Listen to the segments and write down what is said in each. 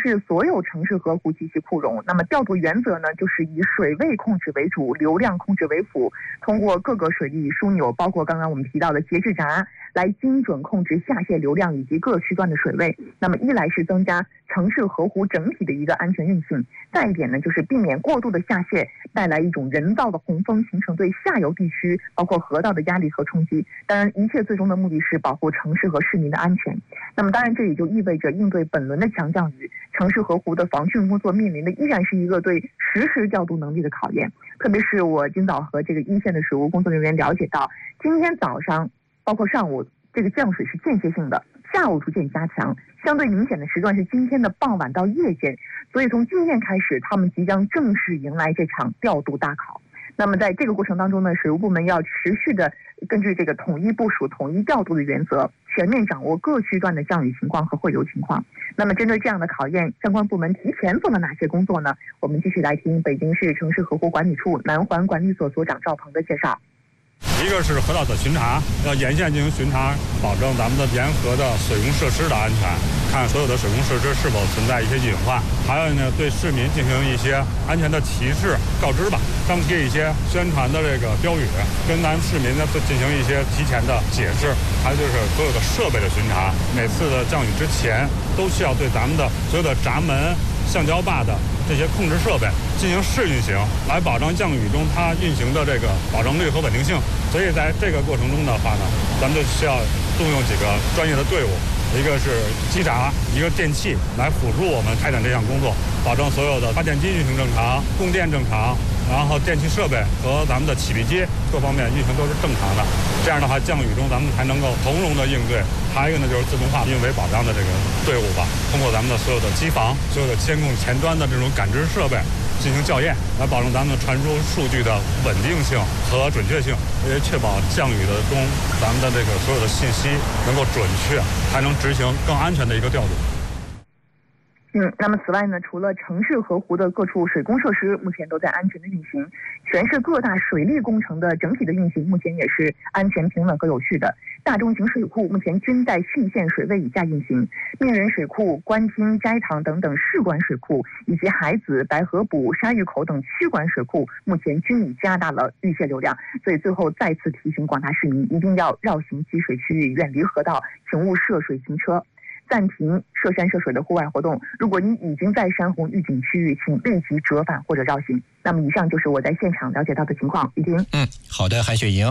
市所有城市河湖及其库容。那么调度原则呢，就是以水位控制为主，流量控制为辅，通过各个水利枢纽，包括刚刚我们提到的节制闸，来精准控制下泄流量以及各区段的水位。那么一来是增加城市河湖整体的一个安全运行，再一点呢，就是避免过度的下泄带来一种人造的洪峰，形成对下游地区包括河道的压力和冲击。当然一切最终的目的是保护城市和市民的安全。那么当然这也就意味着应对本轮的强降雨，城市河湖的防汛工作面临的依然是一个对实时调度能力的考验。特别是我今早和这个一线的水务工作人员了解到，今天早上包括上午这个降水是间歇性的，下午逐渐加强，相对明显的时段是今天的傍晚到夜间，所以从今天开始，他们即将正式迎来这场调度大考。那么在这个过程当中呢，水务部门要持续的根据这个统一部署、统一调度的原则，全面掌握各区段的降雨情况和汇流情况。那么针对这样的考验，相关部门提前做了哪些工作呢？我们继续来听北京市城市河湖管理处南环管理所所长赵鹏的介绍。 一个是河道的巡查，要沿线进行巡查，保证咱们的沿河的水工设施的安全，看所有的水工设施是否存在一些隐患。还有呢，对市民进行一些安全的提示告知吧，张贴一些宣传的这个标语，跟咱们市民呢进行一些提前的解释。还有就是所有的设备的巡查，每次的降雨之前都需要对咱们的所有的闸门、橡胶坝的这些控制设备进行试运行，来保障降雨中它运行的这个保证率和稳定性。所以在这个过程中的话呢，咱们就需要动用几个专业的队伍，一个是机闸，一个电气来辅助我们开展这项工作，保证所有的发电机运行正常，供电正常，然后电气设备和咱们的起闭机各方面运行都是正常的。这样的话，降雨中咱们才能够从容的应对。还有一个呢，就是自动化运维保障的这个队伍吧，通过咱们的所有的机房、所有的监控前端的这种感知设备进行校验，来保证咱们传输数据的稳定性和准确性，也确保降雨的中咱们的这个所有的信息能够准确，还能执行更安全的一个调度。 那么此外呢，除了城市河湖的各处水工设施目前都在安全的运行，全市各大水利工程的整体的运行目前也是安全平稳和有序的。大中型水库目前均在汛限水位以下运行，命人水库、官厅、斋堂等等市管水库，以及海子、白河堡、沙峪口等区管水库目前均已加大了预泄流量。所以最后再次提醒广大市民，一定要绕行积水区域，远离河道，请勿涉水行车，暂停涉山涉水的户外活动。如果你已经在山洪预警区域，请立即折返或者绕行。那么以上就是我在现场了解到的情况。雨婷。 好的，韩雪莹。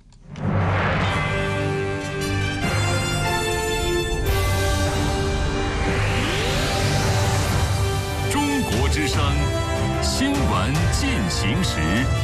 中国之声新闻进行时。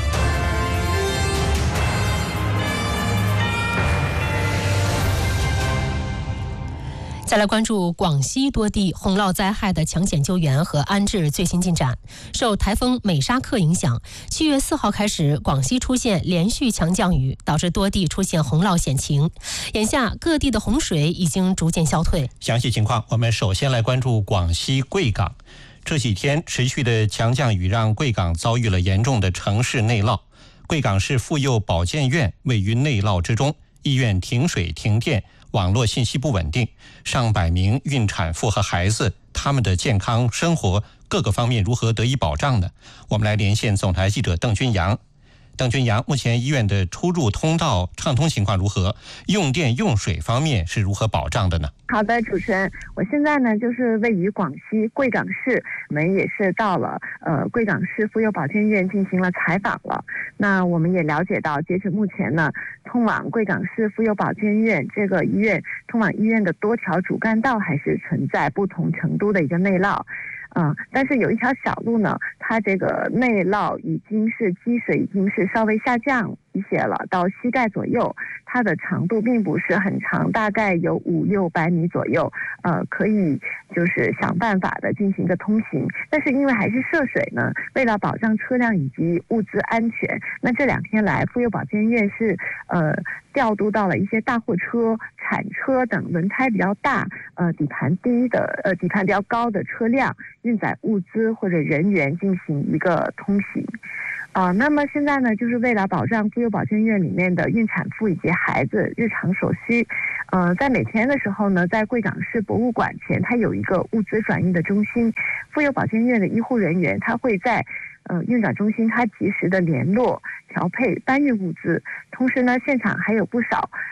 再来关注广西多地洪涝灾害的抢险救援和安置最新进展。受台风美沙克影响，7月4号开始，广西出现连续强降雨，导致多地出现洪涝险情。眼下各地的洪水已经逐渐消退。 详细情况，我们首先来关注广西贵港。这几天持续的强降雨让贵港遭遇了严重的城市内涝。贵港市妇幼保健院位于内涝之中，医院停水停电，网络信息不稳定，上百名孕产妇和孩子，他们的健康生活各个方面如何得以保障呢？我们来连线总台记者邓君阳。邓君阳，目前医院的出入通道畅通情况如何？用电用水方面是如何保障的呢？ 好的，主持人，我现在呢就是位于广西贵港市，我们也是到了贵港市妇幼保健院进行了采访了。那我们也了解到，截止目前呢，通往贵港市妇幼保健院这个医院，通往医院的多条主干道还是存在不同程度的一个内涝。但是有一条小路呢，它这个内涝已经是积水已经是稍微下降一些了，到膝盖左右，它的长度并不是很长，大概有500-600米左右，可以就是想办法的进行一个通行。但是因为还是涉水呢，为了保障车辆以及物资安全，那这2天来妇幼保健院是调度到了一些大货车、铲车等轮胎比较大、底盘低的底盘比较高的车辆，运载物资或者人员进行一个通行。 那么现在呢，就是为了保障妇幼保健院里面的孕产妇以及孩子日常所需，在每天的时候呢，在贵港市博物馆前，它有一个物资转运的中心，妇幼保健院的医护人员他会在运转中心，他及时的联络、调配、搬运物资。同时呢，现场还有不少